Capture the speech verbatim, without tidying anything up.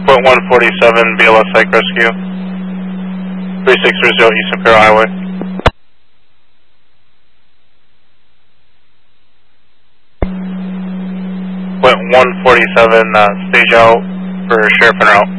Point one forty-seven, B L S Psych Rescue. three six three zero East Imperial Highway. Point one forty-seven, uh, stage out for sheriff en route.